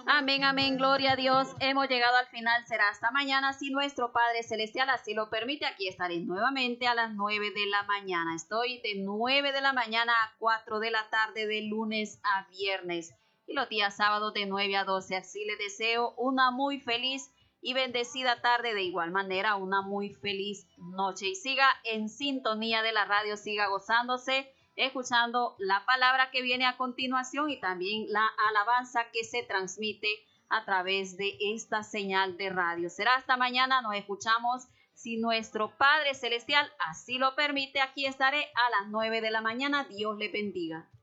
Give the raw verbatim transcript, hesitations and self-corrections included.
Amén, amén, gloria a Dios. Hemos llegado al final, será hasta mañana. Si nuestro Padre Celestial así lo permite, aquí estaré nuevamente a las nueve de la mañana. Estoy de nueve de la mañana a cuatro de la tarde, de lunes a viernes. Y los días sábados de nueve a doce. Así le deseo una muy feliz y bendecida tarde. De igual manera, una muy feliz noche. Y siga en sintonía de la radio, siga gozándose, escuchando la palabra que viene a continuación y también la alabanza que se transmite a través de esta señal de radio. Será hasta mañana, nos escuchamos. Si nuestro Padre Celestial así lo permite, aquí estaré a las nueve de la mañana. Dios le bendiga.